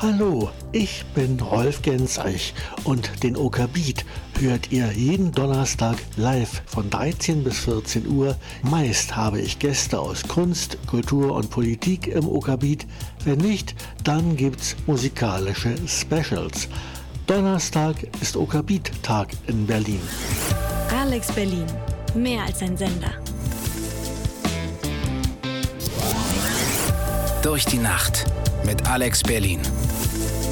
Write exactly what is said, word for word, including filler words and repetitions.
Hallo, ich bin Rolf Genzeich und den Oker Beat hört ihr jeden Donnerstag live von dreizehn bis vierzehn Uhr. Meist habe ich Gäste aus Kunst, Kultur und Politik im Oker Beat. Wenn nicht, dann gibt's musikalische Specials. Donnerstag ist Oker Beat Tag in Berlin. Alex Berlin, mehr als ein Sender. Durch die Nacht mit Alex Berlin.